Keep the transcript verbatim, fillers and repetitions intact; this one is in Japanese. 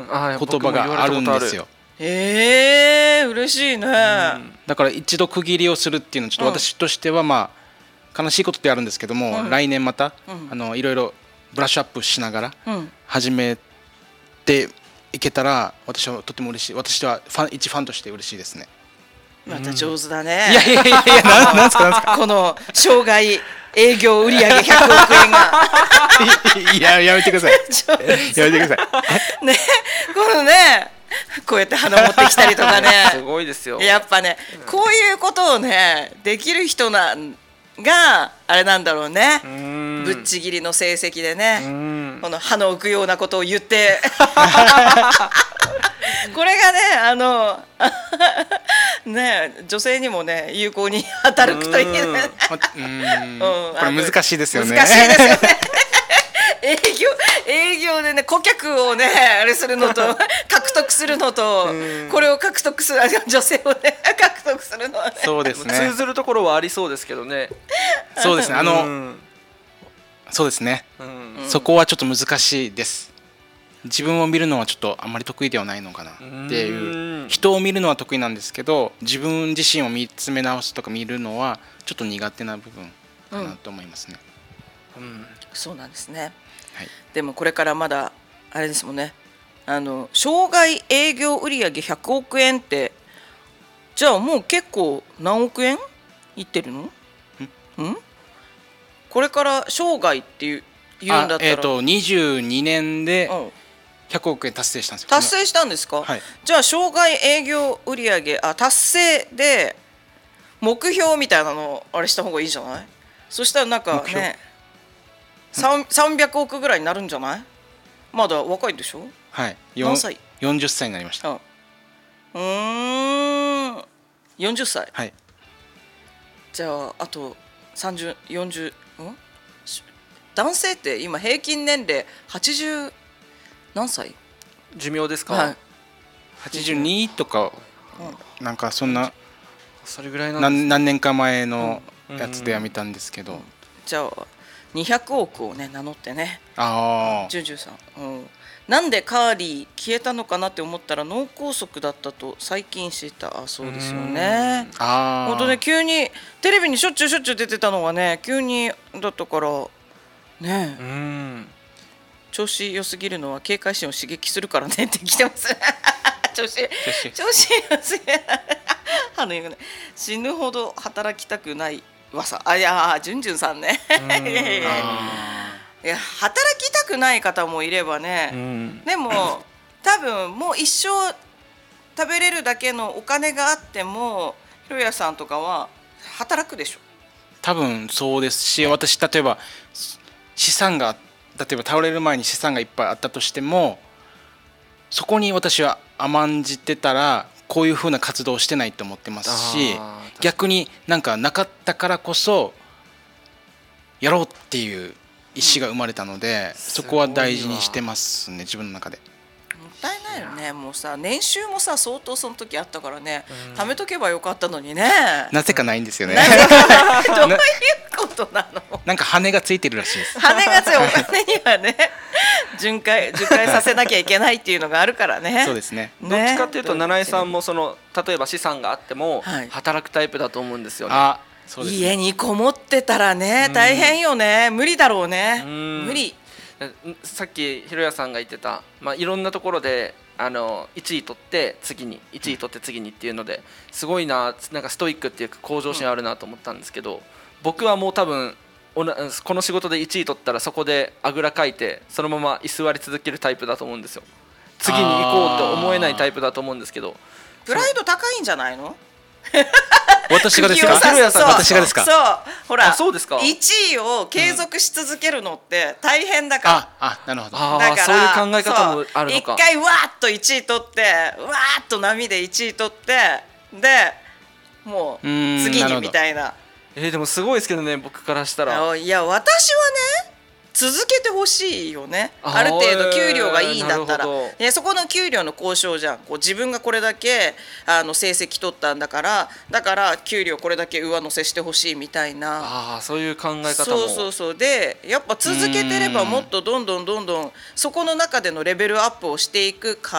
言葉があるんですよ。 えー、嬉しいね、うん、 だから一度区切りをするっていうのはちょっと私としてはまあ悲しいことであるんですけども、うん、来年また、うん、あのいろいろブラッシュアップしながら始めていけたら私はとても嬉しい。私はファン一ファンとして嬉しいですね。 また上手だね、 うん、いやいやいやいやななんすかなんすかこの生涯営業売上ひゃくおくえんがいややめてくださいやめてくださいね、このねこうやって花持ってきたりとかねすごいですよ。 やっぱね、こういうことをねできる人なんがあれなんだろうね。ぶっちぎりの成績でね、この歯の浮くようなことを言ってこれがねあのね女性にもね有効に働くといいね。 うんこれ難しいですよね。 難しいですよね営業営業でね顧客をねあれするのと獲得するのとこれを獲得する女性をね獲得するのはね、 そうですね、 通ずるところはありそうですけどね。 そうですね、あの、うん、そうですね、うん、そこはちょっと難しいです。自分を見るのはちょっとあんまり得意ではないのかなっていう、人を見るのは得意なんですけど自分自身を見つめ直すとか見るのはちょっと苦手な部分かなと思いますね、 うんうん、そうなんですね、 はい、 でもこれからまだあれですもんね、あの生涯営業売上ひゃくおくえんってじゃあもう結構何億円いってるの？ん？これから生涯っていう言うんだったら、 えーとにじゅうにねんでひゃくおくえん達成したんですよ。 達成したんですか？ はい、 じゃあ生涯営業売上あ達成で目標みたいなのあれした方がいいじゃない？そしたらなんかねさんびゃくおくぐらいになるんじゃない？まだ若いでしょ？ はい、 何歳？ よんじゅっさいになりました。 あうーんよんじゅっさい、 はい、 じゃああとさんじゅう、よんじゅう、ん？男性って今平均年齢はちじゅう何歳？ 寿命ですか？ はい、 はちじゅうにとか、うん、なんかそんなそれぐらいなんです、 ね、何, 何年か前のやつでは見たんですけど、うんうん、 じゃあにひゃくおくをね名乗ってね、 あジュンジュンさん、うん、なんでカーリー消えたのかなって思ったら脳梗塞だったと最近知った。あ、そうですよね。 あ本当ね、急にテレビにしょっちゅうしょっちゅう出てたのがね急にだったからねえ、 うん調子良すぎるのは警戒心を刺激するからねって来てます調子調子良すぎるあのね、死ぬほど働きたくないわさあ、いやジュンジュンさんねいや働きたくない方もいればね、うん、でも多分もう一生食べれるだけのお金があってもひろやさんとかは働くでしょ。 多分そうですし、私例えば資産が例えば倒れる前に資産がいっぱいあったとしてもそこに私は甘んじてたらこういう風な活動をしてないと思ってますし、逆になんかなかったからこそやろうっていう意思が生まれたので、うん、そこは大事にしてますね、自分の中で。 もったいないよね。もうさ年収もさ相当その時あったからね、うん、貯めとけばよかったのにね。 なぜかないんですよね。 どういうことなの？ なんか羽がついてるらしいです。 羽がついてお金にはね巡回巡回させなきゃいけないっていうのがあるからね。 そうですね。 どっちかっていうと七重さんもその例えば資産があっても働くタイプだと思うんですよね。 あ、そうですね。 家にこもってたらね大変よね。無理だろうね。無理。 さっきひろやさんが言ってた、まあ、いろんなところであのいちい取って次にいちい取って次にっていうのですごいな、なんかストイックっていうか向上心あるなと思ったんですけど、僕はもう多分この仕事でいちい取ったらそこであぐらかいてそのまま居座り続けるタイプだと思うんですよ。次に行こうと思えないタイプだと思うんですけど。 プライド高いんじゃないの？ 私がですか？私がですか？ そう、ほら、 そうですか？ いちいを継続し続けるのって大変だから。 ああ、なるほど。 だからそういう考え方もあるのか。 一回わーっといちい取ってわーっと波でいちい取ってでもう次にみたいな。 えー、でもすごいですけどね、僕からしたら。 いや私はね続けてほしいよね。ある程度給料がいいんだったら、ね、そこの給料の交渉じゃん。こう自分がこれだけあの成績取ったんだからだから給料これだけ上乗せしてほしいみたいな。 ああ、そういう考え方も。 そうそうそう。でやっぱ続けてればもっとどんどんどんどんそこの中でのレベルアップをしていくか